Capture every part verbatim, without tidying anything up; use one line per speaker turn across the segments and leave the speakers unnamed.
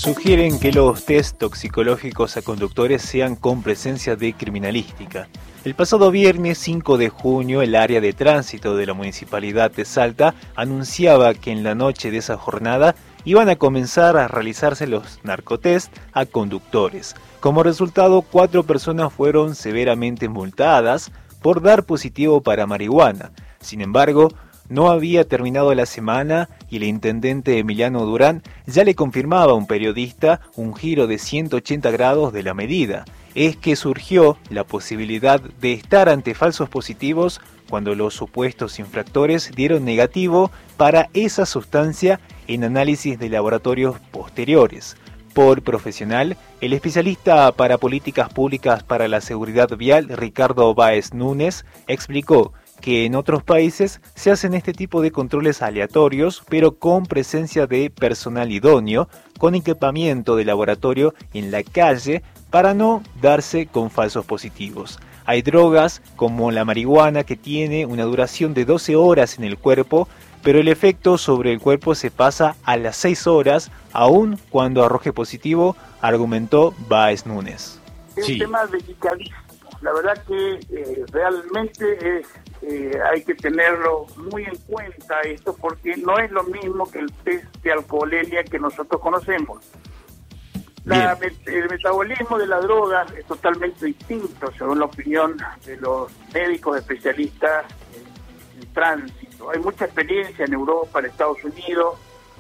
Sugieren que los test toxicológicos a conductores sean con presencia de criminalística. El pasado viernes cinco de junio, el área de tránsito de la Municipalidad de Salta anunciaba que en la noche de esa jornada iban a comenzar a realizarse los narcotest a conductores. Como resultado, cuatro personas fueron severamente multadas por dar positivo para marihuana. Sin embargo, no había terminado la semana y el intendente Emiliano Durán ya le confirmaba a un periodista un giro de ciento ochenta grados de la medida. Es que surgió la posibilidad de estar ante falsos positivos cuando los supuestos infractores dieron negativo para esa sustancia en análisis de laboratorios posteriores. Por profesional, el especialista para políticas públicas para la seguridad vial, Ricardo Báez Núñez, explicó que en otros países se hacen este tipo de controles aleatorios, pero con presencia de personal idóneo, con equipamiento de laboratorio en la calle, para no darse con falsos positivos. Hay drogas como la marihuana que tiene una duración de doce horas en el cuerpo, pero el efecto sobre el cuerpo se pasa a las seis horas, aun cuando arroje positivo, argumentó Báez Núñez.
Es sí. un tema delicadísimo. La verdad que eh, realmente es, eh, hay que tenerlo muy en cuenta esto, porque no es lo mismo que el test de alcoholemia que nosotros conocemos. La, el metabolismo de las drogas es totalmente distinto, según la opinión de los médicos especialistas en, en tránsito. Hay mucha experiencia en Europa, en Estados Unidos,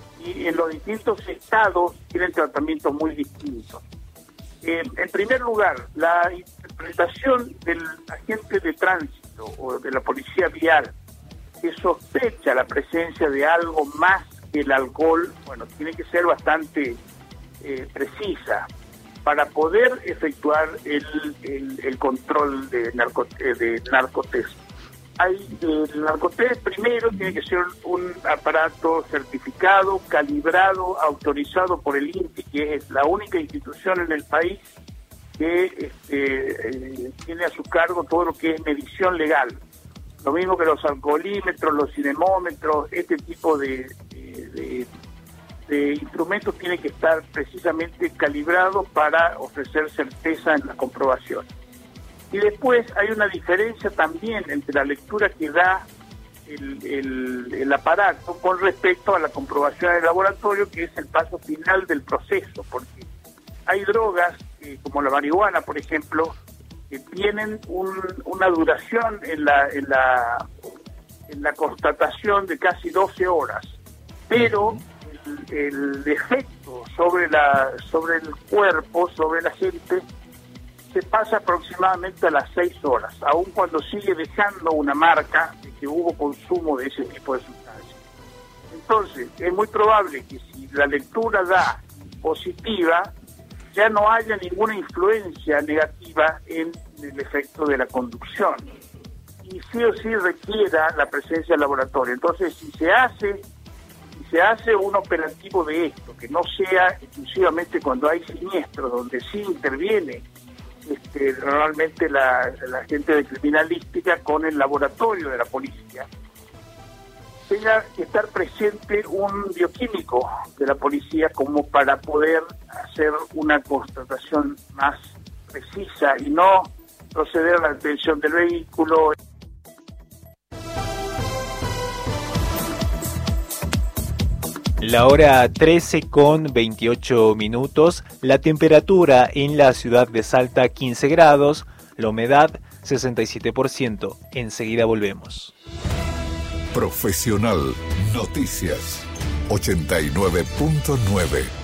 y en los distintos estados tienen tratamientos muy distintos. Eh, en primer lugar, la interpretación del agente de tránsito o de la policía vial que sospecha la presencia de algo más que el alcohol, bueno, tiene que ser bastante eh, precisa para poder efectuar el, el, el control de, narco, de narcotest. Hay, el narcotest primero tiene que ser un aparato certificado, calibrado, autorizado por el I N P I, que es la única institución en el país que este, eh, tiene a su cargo todo lo que es medición legal. Lo mismo que los alcoholímetros, los cinemómetros, este tipo de, de, de, de instrumentos tiene que estar precisamente calibrados para ofrecer certeza en la comprobación. Y después hay una diferencia también entre la lectura que da el, el, el aparato con respecto a la comprobación del laboratorio, que es el paso final del proceso, porque hay drogas, eh, como la marihuana, por ejemplo, que tienen un, una duración en la, en, la, en la constatación de casi doce horas, pero el, el efecto sobre, la, sobre el cuerpo, sobre la gente, se pasa aproximadamente a las seis horas, aun cuando sigue dejando una marca de que hubo consumo de ese tipo de sustancias. Entonces, es muy probable que si la lectura da positiva, ya no haya ninguna influencia negativa en el efecto de la conducción. Y sí o sí requiera la presencia del laboratorio. Entonces, si se hace, si se hace un operativo de esto, que no sea exclusivamente cuando hay siniestros, donde sí interviene Este, normalmente la, la gente de criminalística con el laboratorio de la policía, tenga que estar presente un bioquímico de la policía como para poder hacer una constatación más precisa y no proceder a la detención del vehículo.
La hora trece con veintiocho minutos, la temperatura en la ciudad de Salta quince grados, la humedad sesenta y siete por ciento. Enseguida volvemos.
Profesional Noticias ochenta y nueve punto nueve.